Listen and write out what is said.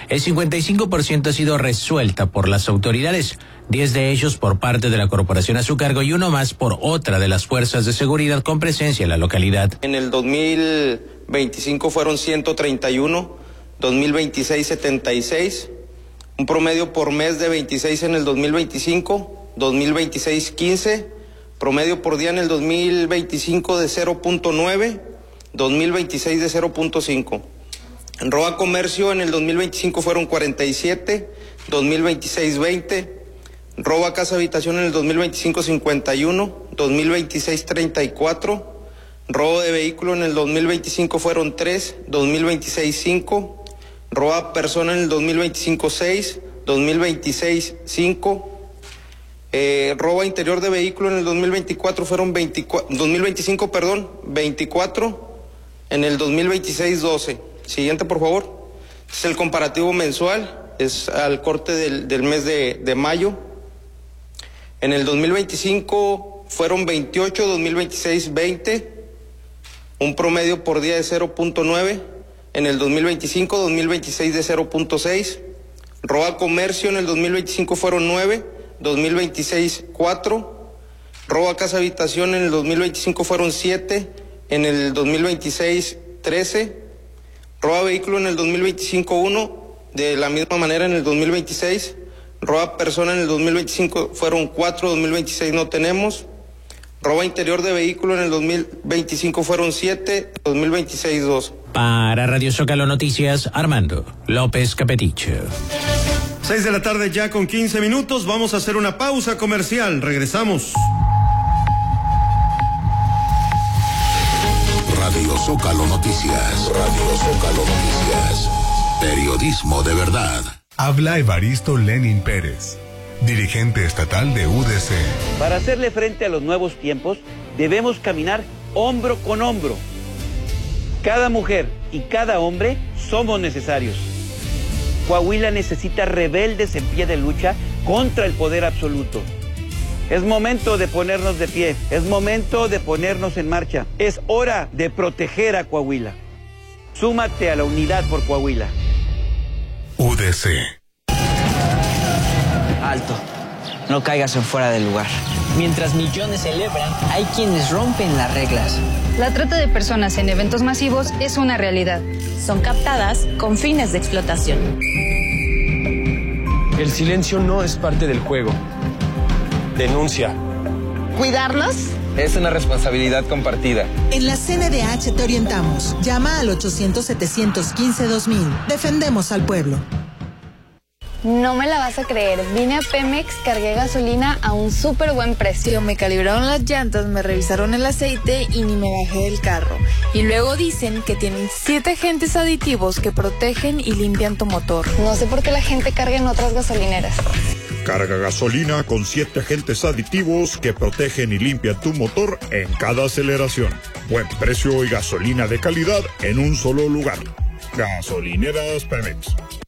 El 55% ha sido resuelta por las autoridades, 10 de ellos por parte de la Corporación a su cargo y uno más por otra de las fuerzas de seguridad con presencia en la localidad. En el 2025 fueron 131, 2026 76, un promedio por mes de 26 en el 2025, 2026 15, promedio por día en el 2025 de 0.9, 2026 de 0.5. En robo a comercio en el 2025 fueron 47, 2026 20, robo a casa habitación en el 2025 51, 2026 34, robo de vehículo en el 2025 fueron 3, 2026 5, robo a persona en el 2025 6, 2026 5, robo a interior de vehículo en el 2024 fueron 2025, 24, en el 2026 12. Siguiente, por favor. Es el comparativo mensual, es al corte del mes de mayo. En el 2025 fueron 28, 2026 20, un promedio por día de 0.9. En el 2025, 2026 de 0.6. Robo a comercio en el 2025 fueron 9, 2026 4. Robo a casa habitación en el 2025 fueron 7, en el 2026 13. Robo a vehículo en el 2025 1, de la misma manera en el 2026. Robo a persona en el 2025 fueron 4, 2026 no tenemos. Robo a interior de vehículo en el 2025 fueron 7, 2026 2. Para Radio Zócalo Noticias, Armando López Capeticho. 6 de la tarde ya con 15 minutos, vamos a hacer una pausa comercial, regresamos. Radio Zócalo Noticias, Radio Zócalo Noticias, periodismo de verdad. Habla Evaristo Lenin Pérez, dirigente estatal de UDC. Para hacerle frente a los nuevos tiempos, debemos caminar hombro con hombro. Cada mujer y cada hombre somos necesarios. Coahuila necesita rebeldes en pie de lucha contra el poder absoluto. Es momento de ponernos de pie, es momento de ponernos en marcha. Es hora de proteger a Coahuila. Súmate a la unidad por Coahuila. UDC. Alto, no caigas en fuera del lugar. Mientras millones celebran, hay quienes rompen las reglas. La trata de personas en eventos masivos es una realidad. Son captadas con fines de explotación. El silencio no es parte del juego. Denuncia. ¿Cuidarnos? Es una responsabilidad compartida. En la CNDH te orientamos. Llama al 800-715-2000. Defendemos al pueblo. No me la vas a creer. Vine a Pemex, cargué gasolina a un súper buen precio. Me calibraron las llantas, me revisaron el aceite y ni me bajé del carro. Y luego dicen que tienen 7 agentes aditivos que protegen y limpian tu motor. No sé por qué la gente carga en otras gasolineras. Carga gasolina con 7 agentes aditivos que protegen y limpian tu motor en cada aceleración. Buen precio y gasolina de calidad en un solo lugar. Gasolineras Pemex.